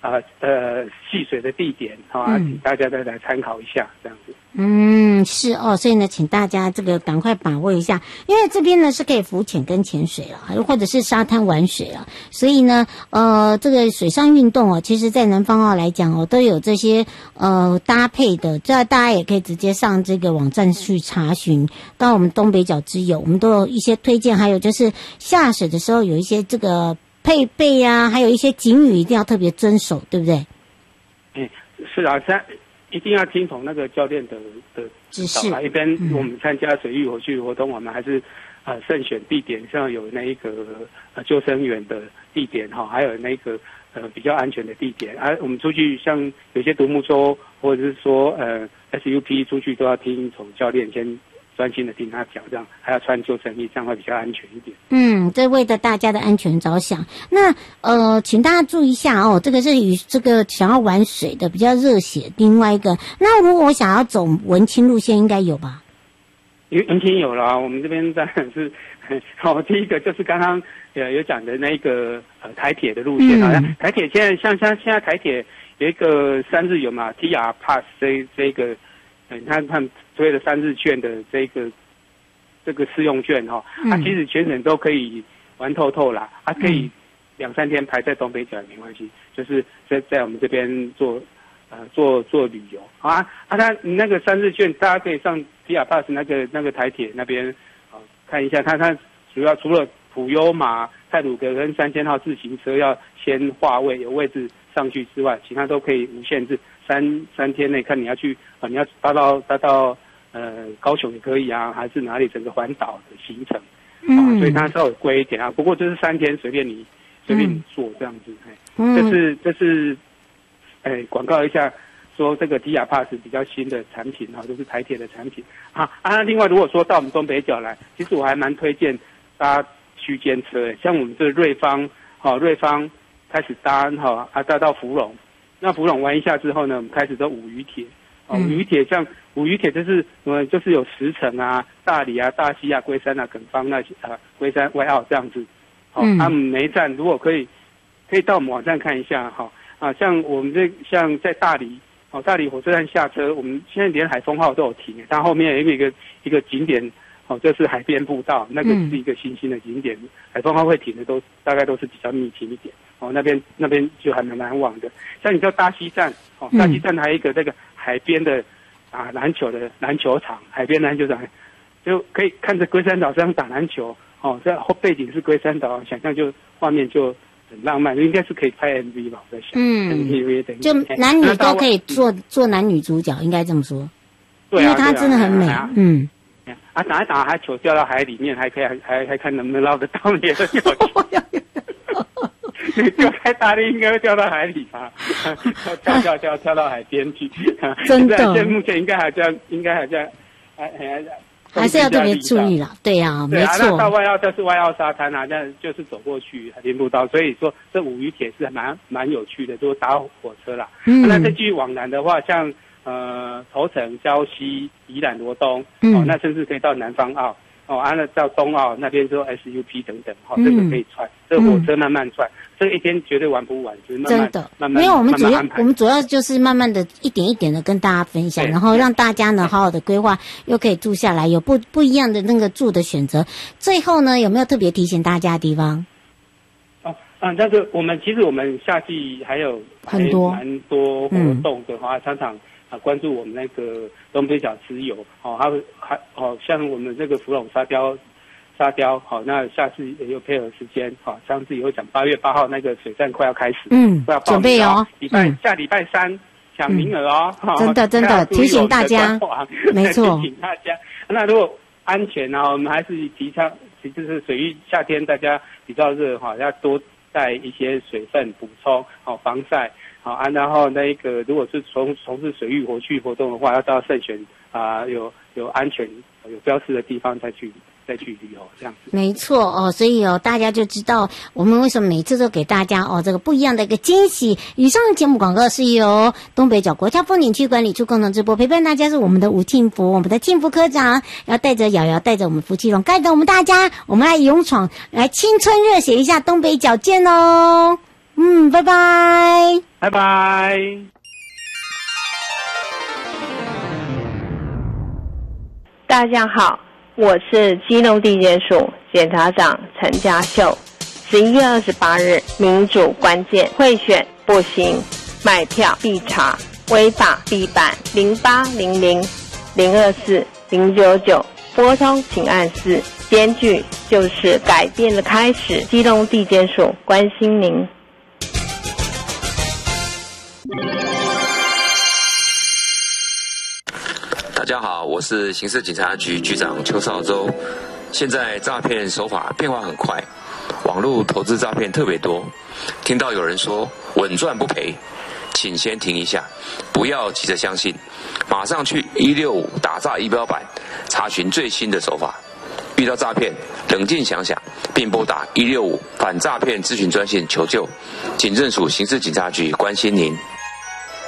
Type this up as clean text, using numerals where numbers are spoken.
戏水的地点请大家再来参考一下这样子。 是哦，所以呢，请大家这个赶快把握一下，因为这边呢是可以浮潜跟潜水了，或者是沙滩玩水了，所以呢，这个水上运动其实在南方澳来讲都有这些搭配的，这大家也可以直接上这个网站去查询。到我们东北角之友，我们都有一些推荐，还有就是下水的时候有一些这个配备啊，还有一些警语一定要特别遵守，对不对？ 是啊，一定要听从那个教练的指示啦。一般我们参加水域活动，我们还是慎选地点，像有那一个救生员的地点还有那个比较安全的地点。我们出去像有些独木舟或者是说SUP 出去都要听从教练先专心的听他讲，这样还要穿救生衣，这样会比较安全一点。 这为了大家的安全着想。那请大家注意一下这个是与这个想要玩水的比较热血。另外一个，那如果我想要走文青路线，应该有吧？ 文青有了，我们这边当然是第一个就是刚刚有讲的那个台铁的路线台铁现在像现在台铁有一个3日游嘛 ，TR Pass 这个。他们推了3日券的这个试用券其实全省都可以玩透透啦，可以2-3天排在东北角也没关系，就是在我们这边做旅游他那个3日券，大家可以上 TR Pass 那个台铁那边看一下，他主要除了普悠玛、太鲁阁跟3000号自行车要先划位有位置上去之外，其他都可以无限制。三天内看你要去你要搭到高雄也可以还是哪里整个环岛的行程所以它稍微贵一点不过就是3天随便你做这样子这是广告一下说这个 TR Pass 比较新的产品都是台铁的产品另外如果说到我们东北角来，其实我还蛮推荐搭区间车像我们这瑞芳开始搭搭到福隆。那福隆玩一下之后呢，我们开始走五渔铁五渔铁像五渔铁就是有石城大理大溪龟山垦方那些龟山外澳这样子他们每一站如果可以到我们网站看一下像我们像在大理火车站下车，我们现在连海丰号都有停，它后面有一个景点就是海边步道，那个是一个新兴的景点，海丰号会停的大概都是比较密集一点那边就还蛮难忘的。像你到大溪站大溪站还有一个这个海边的篮球场，海边篮球场就可以看着龟山岛这样打篮球这后背景是龟山岛，想象就画面就很浪漫，应该是可以拍 MV 吧，我在想MV 就男女都可以做男女主角，应该这么说。对因为它真的很美打一打还球掉到海里面，还可以还看能不能捞得到你的球你丢太大力应该会掉到海里吧跳到海边去真的现在目前应该还这样还是要特别注意啦。对没错那到外澳就是外澳沙滩那就是走过去海边步道，所以说这五渔铁是蛮有趣的，如果搭火车啦那再继续往南的话，像头城、礁溪、宜兰、罗东那甚至可以到南方澳那到东澳那边说 SUP 等等这个可以串这个火车慢慢串这个一天绝对玩不完，就是慢慢因为我们主要就是慢慢的一点一点的跟大家分享，然后让大家呢好好的规划，又可以住下来，有不一样的那个住的选择。最后呢，有没有特别提醒大家的地方？ 但是我们夏季还有蛮多活动的常常关注我们那个东北角之友还像我们这个福隆沙雕那下次也有配合时间上次也会讲8月8号那个水战快要开始快要报名准备下礼拜3抢名额真的提醒大家没错提醒大家那如果安全我们还是提倡就是水域夏天大家比较热要多带一些水分补充防晒然后那个如果是从事水域活动的话，要到慎选有安全有标示的地方再去旅游这样子。 没错所以大家就知道我们为什么每次都给大家这个不一样的一个惊喜。以上的节目广告是由东北角国家风景区管理处共同直播，陪伴大家是我们的吴庆福，我们的庆福科长，要带着瑶瑶带着我们福气龙带着我们大家，我们来勇闯来青春热血一下东北角见哦。 拜拜， 拜拜。 大家好，我是基隆地检署检察长陈家秀。11月28日，民主关键贿选不行，买票必查，违法必办。0800-024-099拨通请按4，检举就是改变的开始。基隆地检署关心您。 大家好，我是刑事警察局局长邱少洲。现在诈骗手法变化很快，网络投资诈骗特别多。听到有人说稳赚不赔，请先停一下，不要急着相信，马上去165打诈仪表板查询最新的手法。遇到诈骗，冷静想想，并拨打165反诈骗咨询专线求救。警政署刑事警察局关心您。